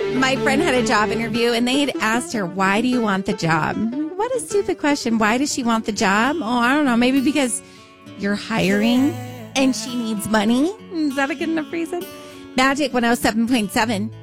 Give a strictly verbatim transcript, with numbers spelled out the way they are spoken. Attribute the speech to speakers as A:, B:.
A: My friend had a job interview, and they had asked her, why do you want the job? I'm like, what a stupid question. Why does she want the job? Oh, I don't know. Maybe because you're hiring and she needs money. Is that a good enough reason? Magic one oh seven point seven.